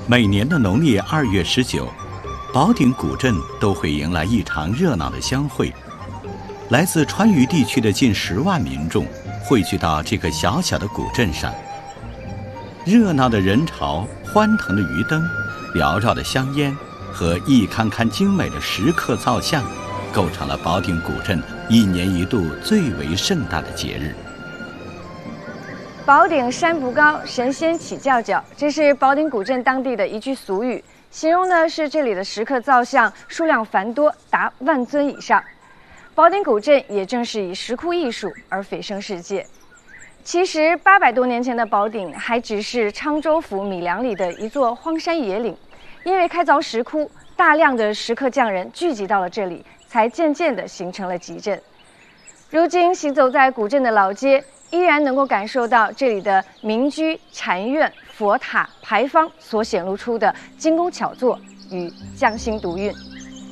每年的农历2月19，宝鼎古镇都会迎来一场热闹的相会。来自川渝地区的近10万民众汇聚到这个小小的古镇上。热闹的人潮、欢腾的鱼灯、缭绕的香烟和一堪堪精美的石刻造像，构成了宝鼎古镇1年1度最为盛大的节日。 宝鼎山不高，神仙起叫叫，这是宝鼎古镇当地的一句俗语，形容的是这里的石刻造像数量繁多，达10000尊以上。宝鼎古镇也正是以石窟艺术而蜚声世界。其实800多年前的宝鼎还只是昌州府米良里的一座荒山野岭，因为开凿石窟，大量的石刻匠人聚集到了这里，才渐渐地形成了集镇。如今行走在古镇的老街，依然能够感受到这里的民居、禅院、佛塔、牌坊所显露出的精工巧作与匠心独运。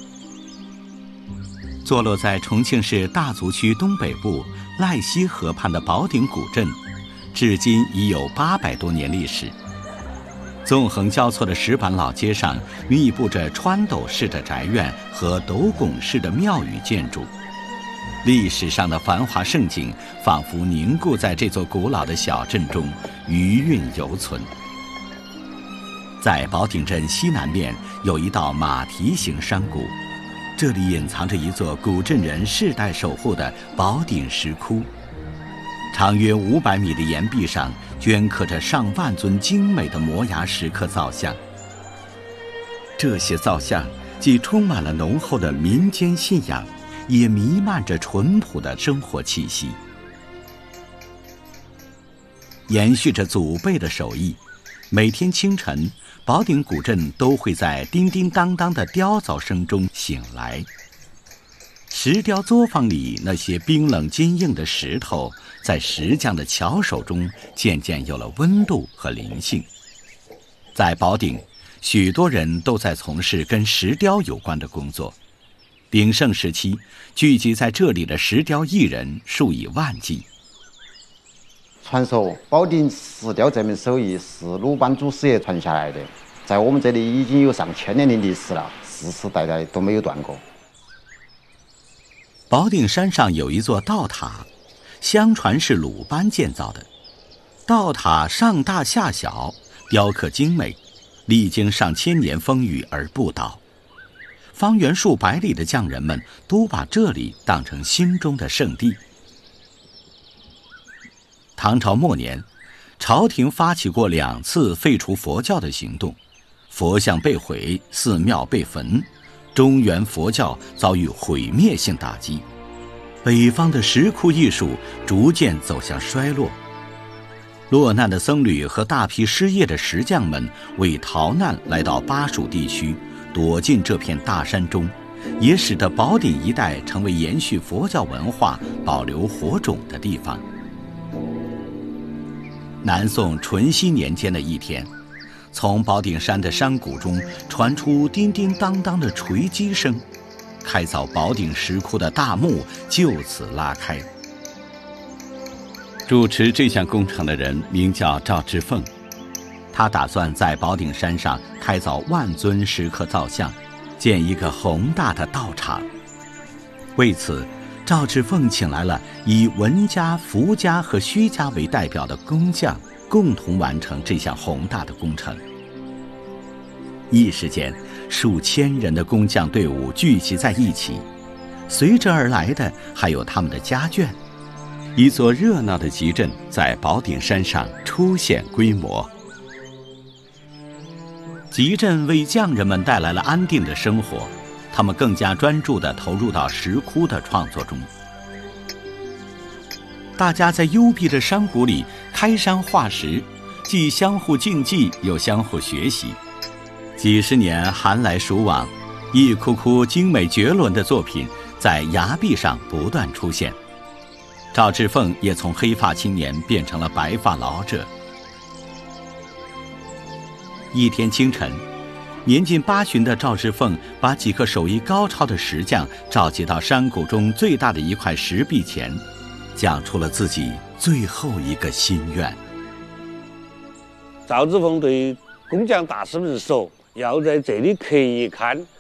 坐落在重庆市大足区东北部赖溪河畔的宝鼎古镇，至今已有800多年历史。纵横交错的石板老街上，密布着穿斗式的宅院和斗拱式的庙宇建筑。历史上的繁华盛景仿佛凝固在这座古老的小镇中，余韵犹存。在宝鼎镇西南面有一道马蹄形山谷，这里隐藏着一座古镇人世代守护的宝鼎石窟。长约500米的岩壁上镌刻着上万尊精美的摩崖石刻造像。这些造像既充满了浓厚的民间信仰，也弥漫着淳朴的生活气息。延续着祖辈的手艺，每天清晨，宝鼎古镇都会在叮叮当当的雕凿声中醒来。石雕作坊里那些冰冷坚硬的石头，在石匠的巧手中渐渐有了温度和灵性。在宝鼎，许多人都在从事跟石雕有关的工作。鼎盛时期，聚集在这里的石雕艺人数以万计。 传说宝鼎石雕这门手艺是鲁班祖师爷传下来的，在我们这里已经有上千年的历史了，世世代代都没有断过。 宝鼎山上有一座道塔，相传是鲁班建造的。道塔上大下小，雕刻精美，历经上千年风雨而不倒。方圆数百里的匠人们都把这里当成心中的圣地。唐朝末年，朝廷发起过2次废除佛教的行动，佛像被毁，寺庙被焚，中原佛教遭遇毁灭性打击，北方的石窟艺术逐渐走向衰落。落难的僧侣和大批失业的石匠们为逃难来到巴蜀地区，躲进这片大山中，也使得宝鼎一带成为延续佛教文化、保留火种的地方。南宋淳熙年间的一天，从宝鼎山的山谷中传出叮叮当当的锤击声，开凿宝鼎石窟的大幕就此拉开。主持这项工程的人名叫赵志凤，他打算在宝鼎山上开凿10000尊石刻造像，建一个宏大的道场。为此，赵志凤请来了以文家、福家和虚家为代表的工匠，共同完成这项宏大的工程。一时间，数千人的工匠队伍聚集在一起，随之而来的还有他们的家眷。一座热闹的集镇在宝鼎山上初显规模。集镇为匠人们带来了安定的生活，他们更加专注地投入到石窟的创作中。大家在幽闭的山谷里开山化石，既相互竞技又相互学习。几十年寒来暑往，一窟窟精美绝伦的作品在崖壁上不断出现。赵志凤也从黑发青年变成了白发老者。一天清晨，年近80的赵志凤把几个手艺高超的石匠召集到山谷中最大的一块石壁前，讲出了自己最后一个心愿。 赵志凤对工匠大师们说要在这里刻一龛，